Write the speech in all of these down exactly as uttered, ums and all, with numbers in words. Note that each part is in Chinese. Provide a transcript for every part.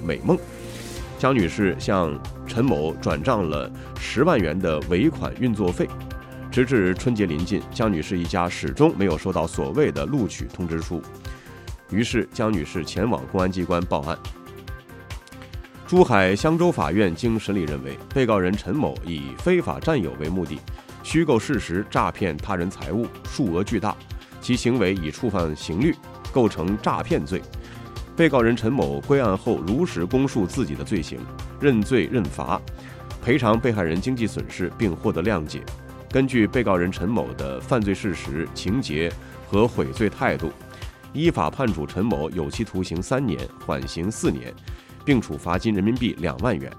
美梦。江女士向陈某转账了十万元的尾款运作费。直至春节临近，江女士一家始终没有收到所谓的录取通知书。于是江女士前往公安机关报案。珠海香洲法院经审理认为，被告人陈某以非法占有为目的，虚构事实诈骗他人财物，数额巨大，其行为已触犯刑律，构成诈骗罪。被告人陈某归案后如实供述自己的罪行，认罪认罚，赔偿被害人经济损失并获得谅解。根据被告人陈某的犯罪事实、情节和悔罪态度，依法判处陈某有期徒刑三年，缓刑四年，并处罚金人民币两万元。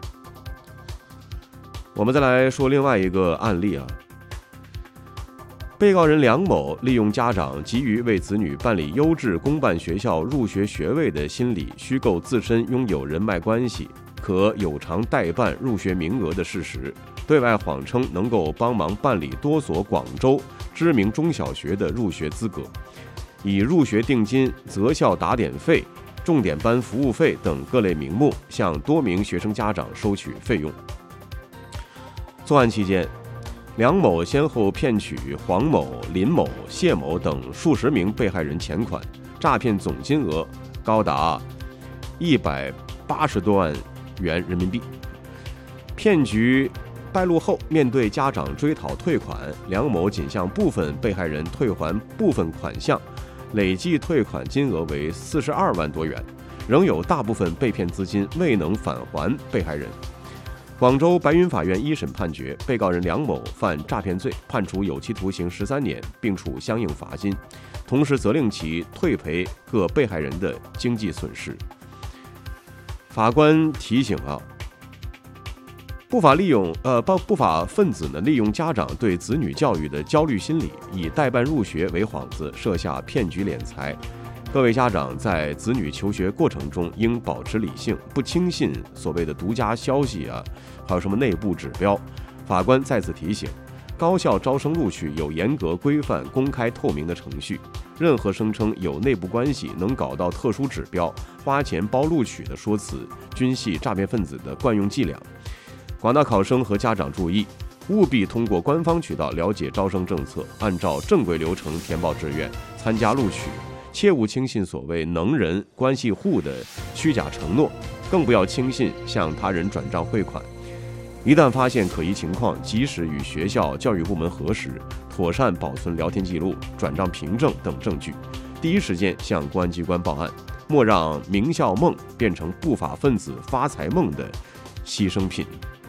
我们再来说另外一个案例啊，被告人梁某利用家长急于为子女办理优质公办学校入学学位的心理，虚构自身拥有人脉关系，可有偿代办入学名额的事实，对外谎称能够帮忙办理多所广州知名中小学的入学资格，以入学定金、择校打点费、重点班服务费等各类名目向多名学生家长收取费用。作案期间，梁某先后骗取黄某、林某、谢某等数十名被害人钱款，诈骗总金额高达一百八十多万元人民币。骗局败露后，面对家长追讨退款，梁某仅向部分被害人退还部分款项，累计退款金额为四十二万多元，仍有大部分被骗资金未能返还被害人。广州白云法院一审判决，被告人梁某犯诈骗罪，判处有期徒刑十三年，并处相应罚金，同时责令其退赔各被害人的经济损失。法官提醒啊，不法利用呃不不法分子呢，利用家长对子女教育的焦虑心理，以代办入学为幌子，设下骗局敛财。各位家长在子女求学过程中应保持理性，不轻信所谓的独家消息啊，还有什么内部指标。法官再次提醒，高校招生录取有严格规范、公开透明的程序，任何声称有内部关系、能搞到特殊指标、花钱包录取的说辞，均系诈骗分子的惯用伎俩。广大考生和家长注意，务必通过官方渠道了解招生政策，按照正规流程填报志愿、参加录取，切勿轻信所谓能人、关系户的虚假承诺，更不要轻信向他人转账汇款。一旦发现可疑情况，及时与学校教育部门核实，妥善保存聊天记录、转账凭证等证据，第一时间向公安机关报案，莫让名校梦变成不法分子发财梦的牺牲品。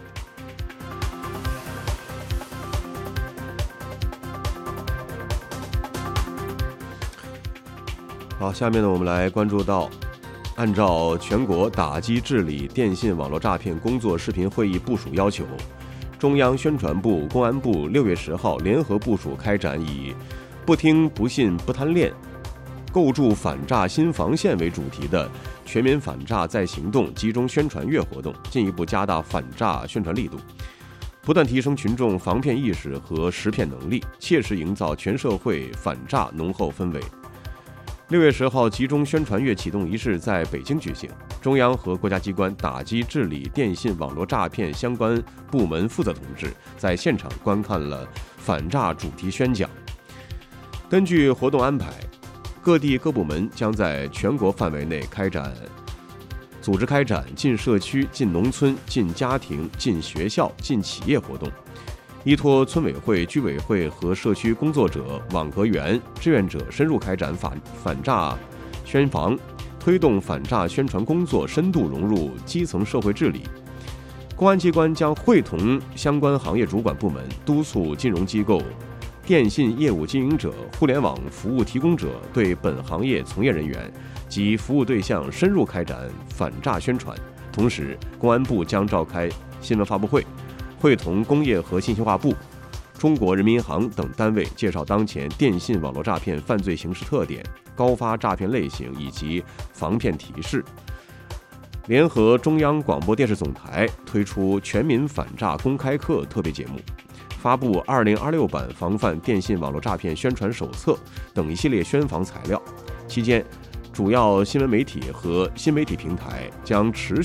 好，下面呢，我们来关注到，按照全国打击治理电信网络诈骗工作视频会议部署要求，中央宣传部、公安部六月十号联合部署开展以“不听、不信、不贪恋，构筑反诈新防线”为主题的全民反诈再行动集中宣传月活动，进一步加大反诈宣传力度，不断提升群众防骗意识和识骗能力，切实营造全社会反诈浓厚氛围。六月十号，集中宣传月启动仪式在北京举行，中央和国家机关打击治理电信网络诈骗相关部门负责同志在现场观看了反诈主题宣讲。根据活动安排，各地各部门将在全国范围内开展组织开展进社区、进农村、进家庭、进学校、进企业活动，依托村委会、居委会和社区工作者、网格员、志愿者深入开展反反诈宣防，推动反诈宣传工作深度融入基层社会治理。公安机关将会同相关行业主管部门，督促金融机构、电信业务经营者、互联网服务提供者对本行业从业人员及服务对象深入开展反诈宣传。同时，公安部将召开新闻发布会，会同工业和信息化部、中国人民银行等单位介绍当前电信网络诈骗犯罪形式特点、高发诈骗类型以及防骗提示。联合中央广播电视总台推出全民反诈公开课特别节目，发布二零二六版防范电信网络诈骗宣传手册等一系列宣防材料。期间，主要新闻媒体和新媒体平台将持续